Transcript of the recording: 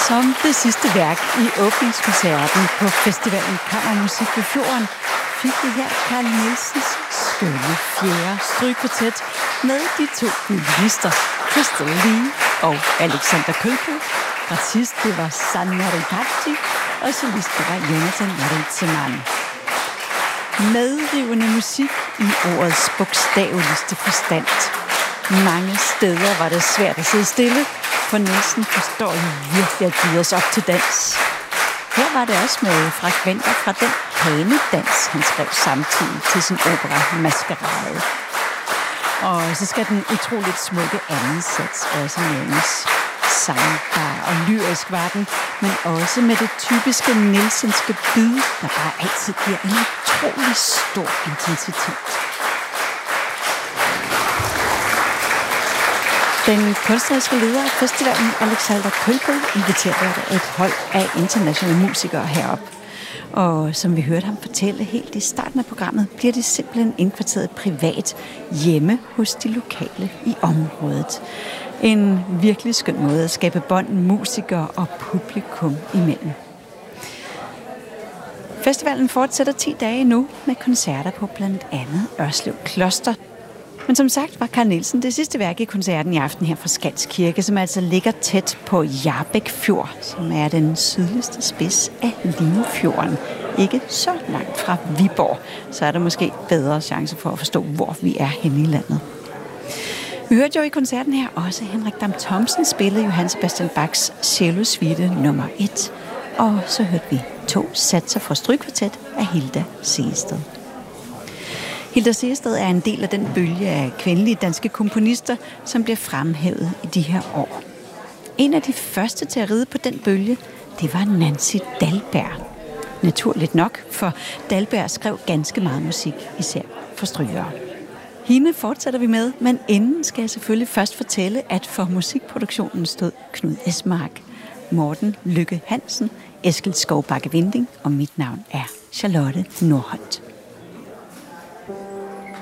Som det sidste værk i åbningskoncerten på festivalen Kammermusik ved Fjorden, fik vi her Carl Nielsens skønne fjerde strygekvartet med de to violinister, Crystal Lee og Alexander Kølpel. Bassist, det var Sanna Ripatti, og solist, det var Jonathan Ritzemann. Medrivende musik i ordets bogstaveligste forstand. Mange steder var det svært at sidde stille, for Nielsen forstår jo virkelig at byde os op til dans. Her var det også med fragmenter fra den hanedans, han skrev samtidig til sin opera Maskerade. Og så skal den utroligt smukke anden sats også nævnes. Sangbar og lyrisk var den, men også med det typiske nielsenske bid, der bare altid giver en utrolig stor intensitet. Den kunstneriske leder af festivalen, Alexander Kølpel, inviterede et hold af internationale musikere herop. Og som vi hørte ham fortælle helt i starten af programmet, bliver det simpelthen indkvarteret privat hjemme hos de lokale i området. En virkelig skøn måde at skabe bånd musikere og publikum imellem. Festivalen fortsætter 10 dage nu med koncerter på blandt andet Ørslev Kloster. Men som sagt var Carl Nielsen det sidste værk i koncerten i aften her fra Skals Kirke, som altså ligger tæt på Hjarbæk Fjord, som er den sydligste spids af Limfjorden. Ikke så langt fra Viborg, så er der måske bedre chance for at forstå, hvor vi er henne i landet. Vi hørte jo i koncerten her også Henrik Dam Thomsen spille Johann Sebastian Bachs cellosuite nummer 1. Og så hørte vi 2 satser fra strygekvartet af Hilda Sehested. Hilda Sehested er en del af den bølge af kvindelige danske komponister, som bliver fremhævet i de her år. En af de første til at ride på den bølge, det var Nancy Dalberg. Naturligt nok, for Dalberg skrev ganske meget musik, især for strygere. Hende fortsætter vi med, men inden skal jeg selvfølgelig først fortælle, at for musikproduktionen stod Knud Esmark, Morten Lykke Hansen, Eskil Skovbakke Vinding, og mit navn er Charlotte Nordholt.